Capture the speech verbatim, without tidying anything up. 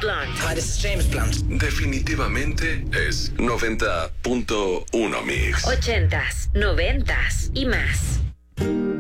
Blunt. Hi, this is James Blunt. Definitivamente es noventa punto uno Mix. Ochentas, noventas y más.